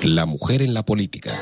La mujer en la política.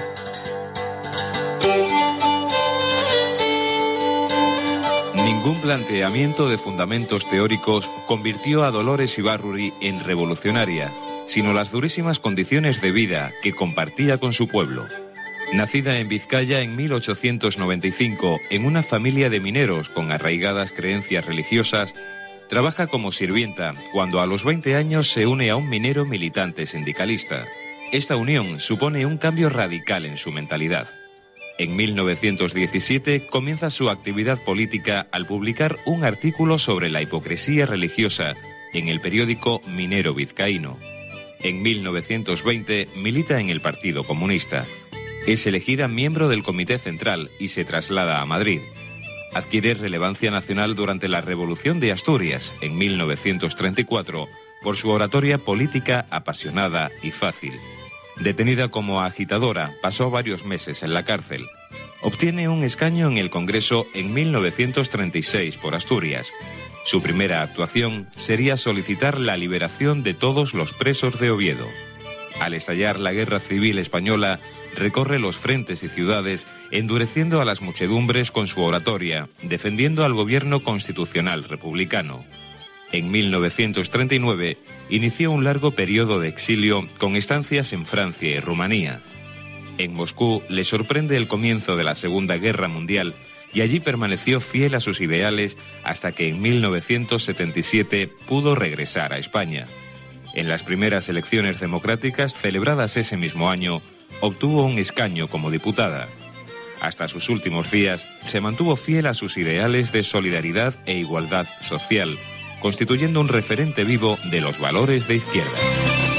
Ningún planteamiento de fundamentos teóricos convirtió a Dolores Ibárruri en revolucionaria, sino las durísimas condiciones de vida que compartía con su pueblo. Nacida en Vizcaya en 1895, en una familia de mineros con arraigadas creencias religiosas, trabaja como sirvienta cuando a los 20 años se une a un minero militante sindicalista. Esta unión supone un cambio radical en su mentalidad. En 1917 comienza su actividad política al publicar un artículo sobre la hipocresía religiosa en el periódico Minero Vizcaíno. En 1920 milita en el Partido Comunista. Es elegida miembro del Comité Central y se traslada a Madrid. Adquiere relevancia nacional durante la Revolución de Asturias, en 1934, por su oratoria política apasionada y fácil. Detenida como agitadora, pasó varios meses en la cárcel. Obtiene un escaño en el Congreso en 1936 por Asturias. Su primera actuación sería solicitar la liberación de todos los presos de Oviedo. Al estallar la Guerra Civil Española, recorre los frentes y ciudades, endureciendo a las muchedumbres con su oratoria, defendiendo al gobierno constitucional republicano. En 1939 inició un largo periodo de exilio con estancias en Francia y Rumanía. En Moscú le sorprende el comienzo de la Segunda Guerra Mundial y allí permaneció fiel a sus ideales hasta que en 1977 pudo regresar a España. En las primeras elecciones democráticas celebradas ese mismo año, obtuvo un escaño como diputada. Hasta sus últimos días se mantuvo fiel a sus ideales de solidaridad e igualdad social, constituyendo un referente vivo de los valores de izquierda.